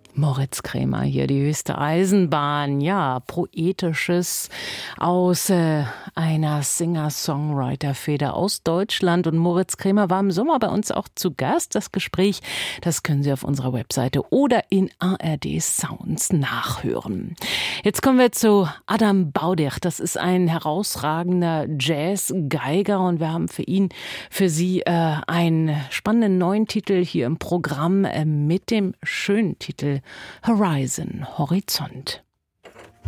Moritz Cremer hier, die höchste Eisenbahn. Ja, Poetisches aus einer Singer-Songwriter-Feder aus Deutschland. Und Moritz Cremer war im Sommer bei uns auch zu Gast. Das Gespräch, das können Sie auf unserer Webseite oder in ARD Sounds nachhören. Jetzt kommen wir zu Adam Baudich. Das ist ein herausragender Jazz-Geiger und wir haben für Sie einen spannenden neuen Titel hier im Programm mit dem schönen Titel Horizon, Horizont.